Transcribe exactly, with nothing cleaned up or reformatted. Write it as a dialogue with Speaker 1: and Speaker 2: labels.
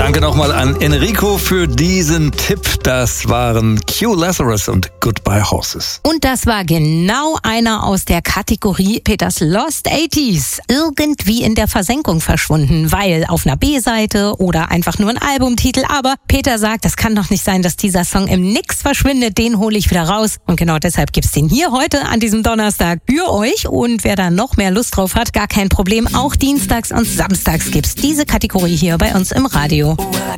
Speaker 1: Danke nochmal an Enrico für diesen Tipp. Das waren Q Lazarus und Goodbye Horses.
Speaker 2: Und das war genau einer aus der Kategorie Peters Lost achtziger. Irgendwie in der Versenkung verschwunden, weil auf einer B-Seite oder einfach nur ein Albumtitel. Aber Peter sagt, das kann doch nicht sein, dass dieser Song im Nix verschwindet. Den hole ich wieder raus. Und genau deshalb gibt's den hier heute an diesem Donnerstag für euch. Und wer da noch mehr Lust drauf hat, gar kein Problem. Auch dienstags und samstags gibt's diese Kategorie hier bei uns im Radio.